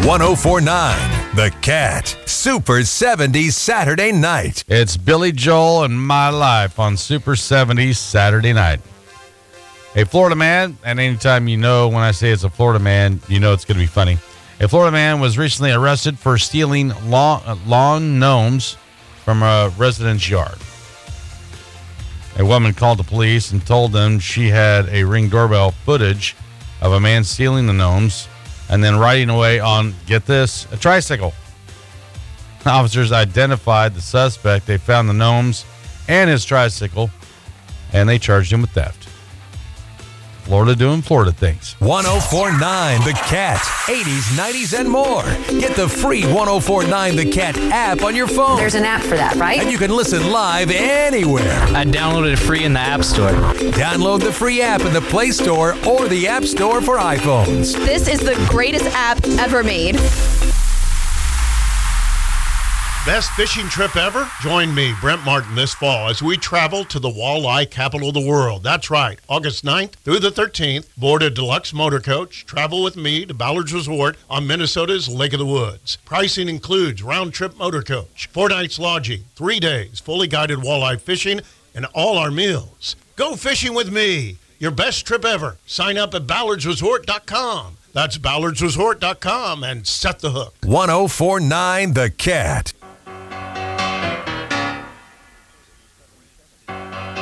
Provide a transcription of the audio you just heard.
1049 The Cat. Super 70s Saturday night. It's Billy Joel and My Life on Super 70s Saturday night. A Florida man, and anytime you know when I say it's a Florida man, you know it's going to be funny. A Florida man was recently arrested for stealing lawn gnomes from a resident's yard. A woman called the police and told them she had a Ring doorbell footage of a man stealing the gnomes and then riding away on, get this, a tricycle. Officers identified the suspect. They found the gnomes and his tricycle, and they charged him with theft. Florida doing Florida things. 1049 The Cat. 80s, 90s, and more. Get the free 1049 The Cat app on your phone. There's an app for that, right? And you can listen live anywhere. I downloaded it free in the App Store. Download the free app in the Play Store or the App Store for iPhones. This is the greatest app ever made. Best fishing trip ever? Join me, Brent Martin, this fall as we travel to the walleye capital of the world. That's right, August 9th through the 13th. Board a deluxe motor coach. Travel with me to Ballard's Resort on Minnesota's Lake of the Woods. Pricing includes round-trip motor coach, 4 nights lodging, 3 days, fully guided walleye fishing, and all our meals. Go fishing with me. Your best trip ever. Sign up at ballardsresort.com. That's ballardsresort.com and set the hook. 1049 The Cat.